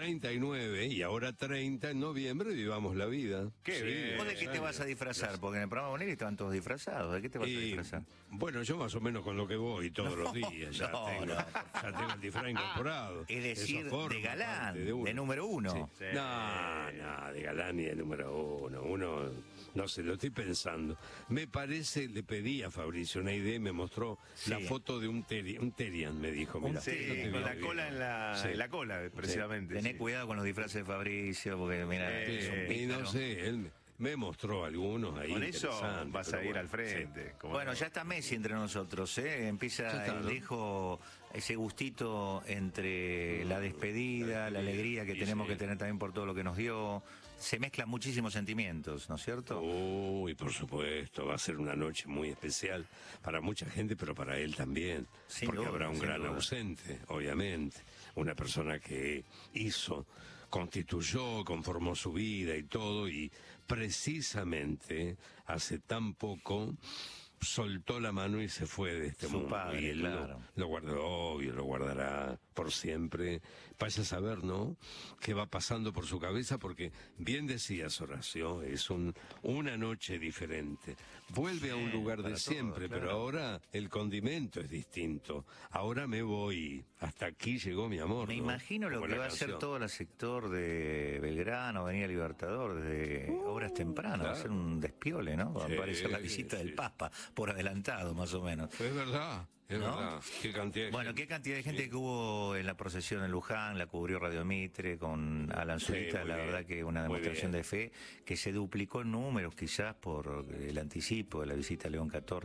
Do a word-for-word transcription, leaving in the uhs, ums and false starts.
treinta y nueve y ahora treinta, en noviembre vivamos la vida. Qué Sí, bien. ¿Vos de qué te vas a disfrazar? Porque en el programa Bonelli estaban todos disfrazados. ¿De qué te vas a Y, disfrazar? bueno, yo más o menos con lo que voy todos No, los días, ya, no, tengo, no. ya tengo el disfraz incorporado. Es decir, Eso forma de galán, parte de, uno. número uno. Sí. Sí. No, no, de galán y de número uno. Uno, no sé, lo estoy pensando. Me parece, le pedí a Fabricio una idea y me mostró Sí. la foto de un, teri, un Terian, me dijo. Mira, Sí, no te con viene la bien. cola en la, Sí. en la cola, precisamente. Tené sí. cuidado con los disfraces de Fabricio, porque mira, Eh, es un Sí, y pícaro. no sé, él me, me mostró algunos ahí. Con eso interesantes, vas pero a ir bueno, al frente. sí. como Bueno, no. ya está Messi entre nosotros, ¿eh? Ya Empieza está, el ¿no? dejo, ese gustito entre la despedida, la alegría que y tenemos sí. que tener también por todo lo que nos dio. Se mezclan muchísimos sentimientos, ¿no es cierto? Uy, por supuesto, va a ser una noche muy especial para mucha gente, pero para él también, Sin porque duda, habrá un sin gran duda. ausente, obviamente, una persona que hizo, constituyó, conformó su vida y todo, y precisamente hace tan poco soltó la mano y se fue de este Su mundo. padre, y él claro. lo, lo guardó, obvio, lo guardará por siempre. Vaya a saber, ¿no?, qué va pasando por su cabeza, porque bien decías, Horacio, es un una noche diferente. Vuelve a un lugar para de siempre, todos, pero claro. ahora el condimento es distinto. Ahora me voy, hasta aquí llegó mi amor. Me ¿no? imagino lo Como que la va a ser canción. todo el sector de Belgrano, Avenida Libertador, desde horas tempranas. Va a claro. ser un despiole, ¿no? Va a Sí, aparecer la visita sí. del Papa, por adelantado, más o menos. Es verdad, es ¿No? verdad. Qué cantidad de Bueno, gente. qué cantidad de gente que hubo en la procesión en Luján, la cubrió Radio Mitre con Alan Sí, Zurita, muy la bien, verdad que una muy demostración bien. de fe que se duplicó en números quizás por el anticipo de la visita a León catorce.